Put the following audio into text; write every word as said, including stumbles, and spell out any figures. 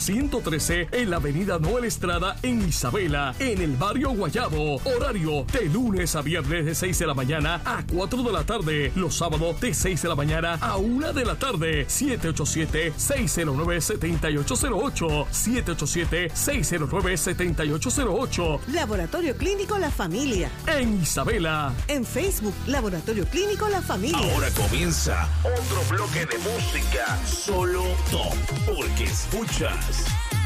ciento trece en la avenida Noel Estrada en Isabela, en el barrio Guayabo. Horario de lunes a viernes de seis de la mañana a cuatro de la tarde. Los sábados de seis de la mañana a una de la tarde. siete ocho siete, seis cero nueve, siete ocho cero ocho. siete ocho siete, seis cero nueve, siete ocho cero ocho. Laboratorio Clínico La Familia. En Isabela. En Facebook, Laboratorio Clínico La Familia. Ahora comienza otro bloque de música. Solo top. Porque escuchas